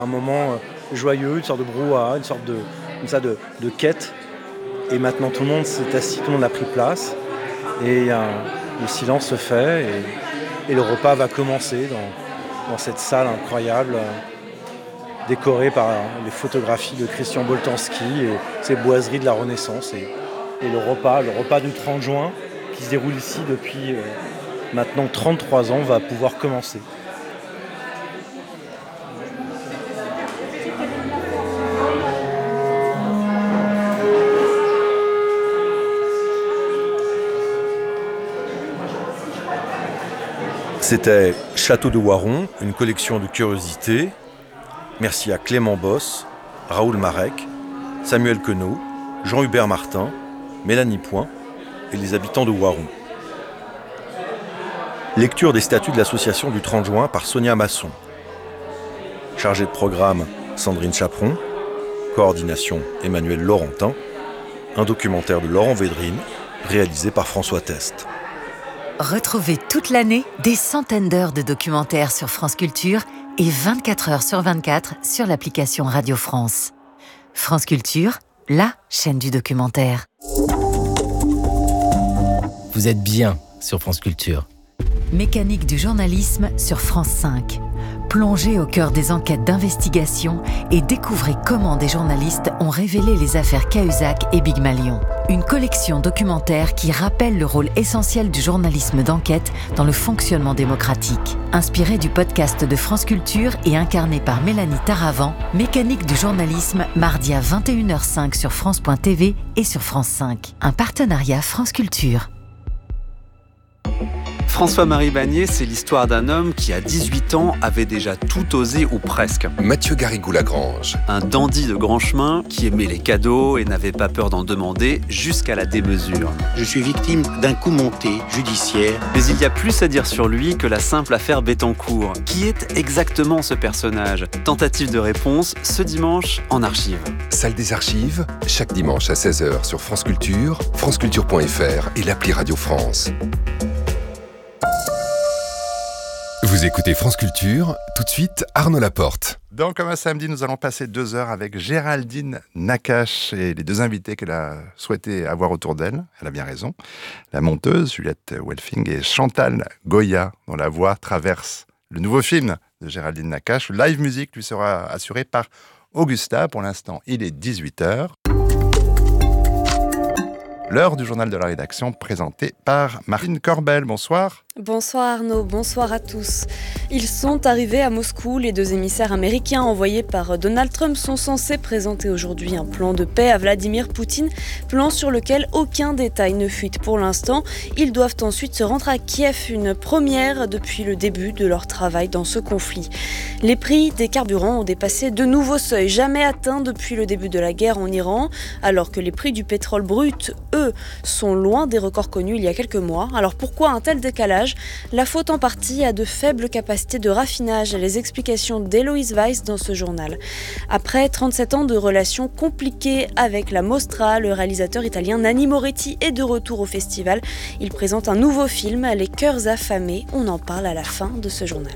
Un moment joyeux, une sorte de brouhaha, une sorte de quête. Et maintenant tout le monde s'est assis, tout le monde a pris place. Et le silence se fait et le repas va commencer dans cette salle incroyable, décorée par les photographies de Christian Boltanski et ces boiseries de la Renaissance. Et le repas du 30 juin, qui se déroule ici depuis maintenant 33 ans, va pouvoir commencer. C'était Château de Waron, une collection de curiosités. Merci à Clément Boss, Raoul Marek, Samuel Queneau, Jean-Hubert Martin, Mélanie Point et les habitants de Waron. Lecture des statuts de l'association du 30 juin par Sonia Masson. Chargée de programme, Sandrine Chaperon. Coordination, Emmanuel Laurentin. Un documentaire de Laurent Védrine, réalisé par François Test. Retrouvez toute l'année des centaines d'heures de documentaires sur France Culture et 24 heures sur 24 sur l'application Radio France. France Culture, la chaîne du documentaire. Vous êtes bien sur France Culture. Mécanique du journalisme sur France 5. Plongez au cœur des enquêtes d'investigation et découvrez comment des journalistes ont révélé les affaires Cahuzac et Big Malion. Une collection documentaire qui rappelle le rôle essentiel du journalisme d'enquête dans le fonctionnement démocratique. Inspiré du podcast de France Culture et incarné par Mélanie Taravant, Mécanique du journalisme, mardi à 21h05 sur France.tv et sur France 5. Un partenariat France Culture. François-Marie Bagné, c'est l'histoire d'un homme qui, à 18 ans, avait déjà tout osé ou presque. Mathieu Garrigou-Lagrange. Un dandy de grand chemin qui aimait les cadeaux et n'avait pas peur d'en demander jusqu'à la démesure. Je suis victime d'un coup monté judiciaire. Mais il y a plus à dire sur lui que la simple affaire Bettencourt. Qui est exactement ce personnage ? Tentative de réponse ce dimanche en archive. Salle des archives, chaque dimanche à 16h sur France Culture, franceculture.fr et l'appli Radio France. Vous écoutez France Culture, tout de suite Arnaud Laporte. Donc, comme un samedi, nous allons passer 2 heures avec Géraldine Nakache et les 2 invités qu'elle a souhaité avoir autour d'elle. Elle a bien raison. La monteuse, Juliette Welfing, et Chantal Goya, dont la voix traverse le nouveau film de Géraldine Nakache. Le live music lui sera assuré par Augusta. Pour l'instant, il est 18h. L'heure du journal de la rédaction présenté par Marine Corbel. Bonsoir. Bonsoir Arnaud, bonsoir à tous. Ils sont arrivés à Moscou. Les 2 émissaires américains envoyés par Donald Trump sont censés présenter aujourd'hui un plan de paix à Vladimir Poutine, plan sur lequel aucun détail ne fuite pour l'instant. Ils doivent ensuite se rendre à Kiev, une première depuis le début de leur travail dans ce conflit. Les prix des carburants ont dépassé de nouveaux seuils, jamais atteints depuis le début de la guerre en Iran, alors que les prix du pétrole brut, eux, sont loin des records connus il y a quelques mois. Alors pourquoi un tel décalage ? La faute en partie à de faibles capacités de raffinage. Les explications d'Héloïse Weiss dans ce journal. Après 37 ans de relations compliquées avec la Mostra, le réalisateur italien Nanni Moretti est de retour au festival. Il présente un nouveau film, Les cœurs affamés. On en parle à la fin de ce journal.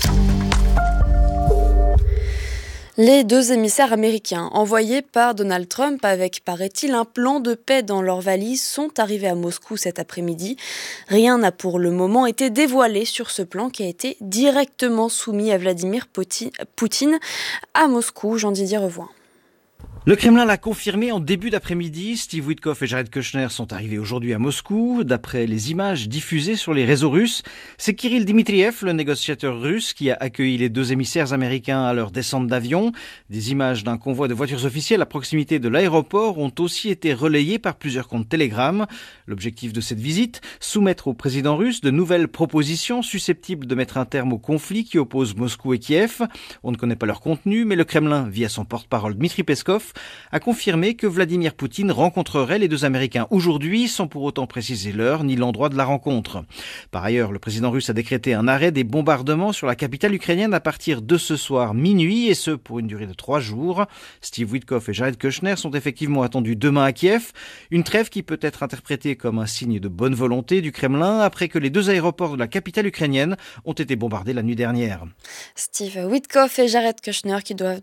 Les 2 émissaires américains, envoyés par Donald Trump avec, paraît-il, un plan de paix dans leurs valises, sont arrivés à Moscou cet après-midi. Rien n'a pour le moment été dévoilé sur ce plan qui a été directement soumis à Vladimir Poutine à Moscou. Jean-Didier Revoin. Le Kremlin l'a confirmé en début d'après-midi. Steve Witkoff et Jared Kushner sont arrivés aujourd'hui à Moscou. D'après les images diffusées sur les réseaux russes, c'est Kirill Dmitriev, le négociateur russe, qui a accueilli les 2 émissaires américains à leur descente d'avion. Des images d'un convoi de voitures officielles à proximité de l'aéroport ont aussi été relayées par plusieurs comptes Telegram. L'objectif de cette visite, soumettre au président russe de nouvelles propositions susceptibles de mettre un terme au conflit qui oppose Moscou et Kiev. On ne connaît pas leur contenu, mais le Kremlin, via son porte-parole Dmitri Peskov, a confirmé que Vladimir Poutine rencontrerait les deux Américains aujourd'hui, sans pour autant préciser l'heure ni l'endroit de la rencontre. Par ailleurs, le président russe a décrété un arrêt des bombardements sur la capitale ukrainienne à partir de ce soir minuit, et ce pour une durée de 3 jours. Steve Witkoff et Jared Kushner sont effectivement attendus demain à Kiev. Une trêve qui peut être interprétée comme un signe de bonne volonté du Kremlin après que les 2 aéroports de la capitale ukrainienne ont été bombardés la nuit dernière. Steve Witkoff et Jared Kushner qui doivent